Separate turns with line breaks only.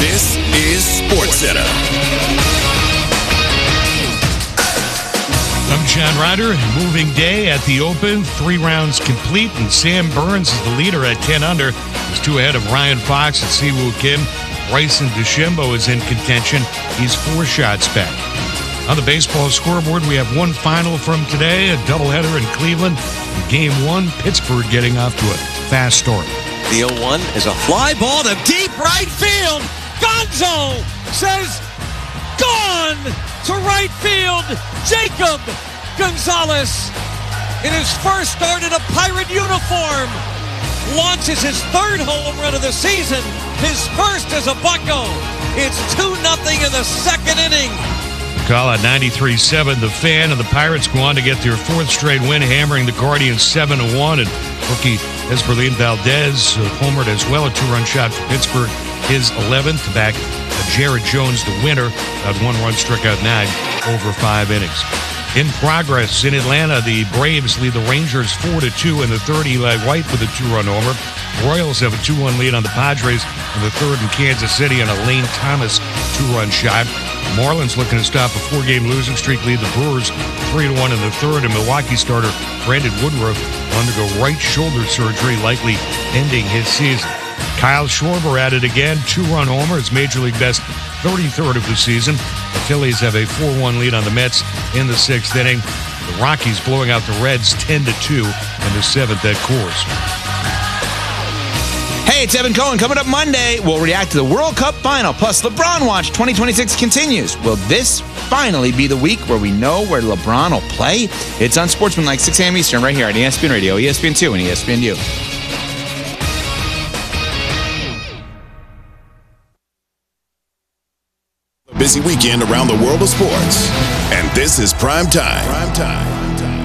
This is SportsCenter.
I'm John Ryder. Moving day at the Open. 3 rounds complete, and Sam Burns is the leader at 10 under. He's 2 ahead of Ryan Fox and Siwoo Kim. Bryson DeChambeau is in contention. He's 4 shots back. On the baseball scoreboard, we have one final from today, a doubleheader in Cleveland. In Game 1, Pittsburgh getting off to a fast start.
The 0-1 is a fly ball to deep right field. Gonzo says, gone to right field. Jacob Gonzalez, in his first start in a Pirate uniform, launches his 3rd home run of the season. His first as a Bucco. It's 2-0 in the 2nd inning.
Call at 93.7. The Fan, and the Pirates go on to get their 4th straight win, hammering the Guardians 7-1. And rookie Esberlin Valdez homered as well, a 2-run shot for Pittsburgh, his 11th, to back Jared Jones, the winner, had 1 run, struck out 9 over 5 innings. In progress in Atlanta, the Braves lead the Rangers 4-2 in the 3rd. Eli White with a 2-run homer. Royals have a 2-1 lead on the Padres in the 3rd in Kansas City on a Lane Thomas 2-run shot. Marlins looking to stop a 4-game losing streak, lead the Brewers 3-1 in the 3rd. And Milwaukee starter Brandon Woodruff undergo right shoulder surgery, likely ending his season. Kyle Schwarber at it again, 2-run homer, his Major League best 33rd of the season. The Phillies have a 4-1 lead on the Mets in the 6th inning. The Rockies blowing out the Reds 10-2 in the 7th at Coors.
Hey, it's Evan Cohen. Coming up Monday, we'll react to the World Cup final. Plus, LeBron Watch 2026 continues. Will this finally be the week where we know where LeBron will play? It's Unsportsmanlike, 6 a.m. Eastern, right here on ESPN Radio, ESPN2, and ESPNU.
A busy weekend around the world of sports. And this is Prime Time.